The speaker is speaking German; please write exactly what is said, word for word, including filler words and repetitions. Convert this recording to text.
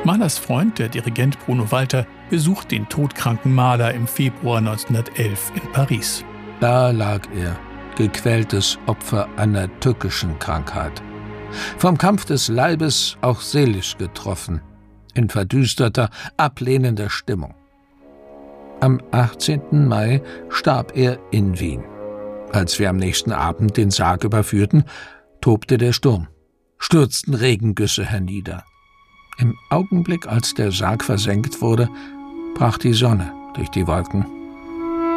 Mahlers Freund, der Dirigent Bruno Walter, besucht den todkranken Mahler im Februar neunzehnhundertelf in Paris. Da lag er, gequältes Opfer einer tückischen Krankheit. Vom Kampf des Leibes auch seelisch getroffen, in verdüsterter, ablehnender Stimmung. Am achtzehnten Mai starb er in Wien. Als wir am nächsten Abend den Sarg überführten, tobte der Sturm, stürzten Regengüsse hernieder. Im Augenblick, als der Sarg versenkt wurde, brach die Sonne durch die Wolken.